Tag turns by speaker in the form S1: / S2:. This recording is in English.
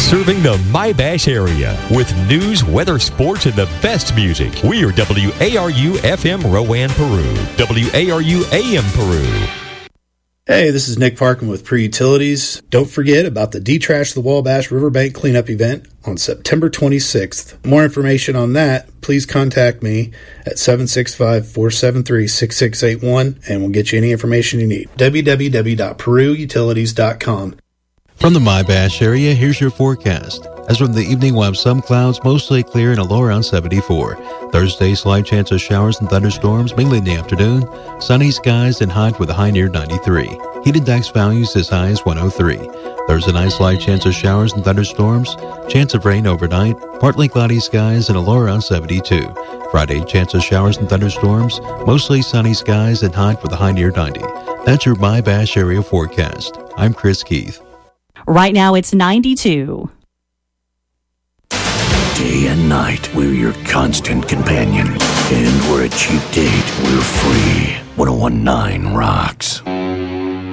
S1: Serving the My-Bash area with news, weather, sports, and the best music. We are WARU FM Rowan, Peru. WARU AM Peru.
S2: Hey, this is Nick Parkin with Pre-Utilities. Don't forget about the Detrash the Wabash Riverbank Cleanup event on September 26th. More information on that, please contact me at 765-473-6681 and we'll get you any information you need. www.peruutilities.com.
S3: From the My-Bash area, here's your forecast. As from the evening, we'll have some clouds, mostly clear and a low around 74. Thursday, slight chance of showers and thunderstorms, mainly in the afternoon. Sunny skies and hot with a high near 93. Heat index values as high as 103. Thursday night, slight chance of showers and thunderstorms. Chance of rain overnight. Partly cloudy skies and a low around 72. Friday, chance of showers and thunderstorms. Mostly sunny skies and hot with a high near 90. That's your My-Bash area forecast. I'm Chris Keith.
S4: Right now it's 92.
S5: Day and night, we're your constant companion. And we're a cheap date. We're free. 101.9 rocks.